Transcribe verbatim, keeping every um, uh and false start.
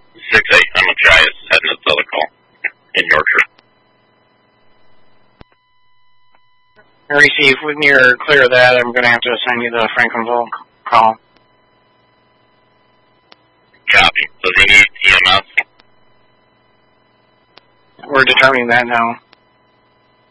six eight, I'm going to try it. Heading to this other call in Yorkshire. Reese, if when you're clear of that, I'm going to have to assign you the Franklinville call. Copy. Does he need E M S? We're determining that now.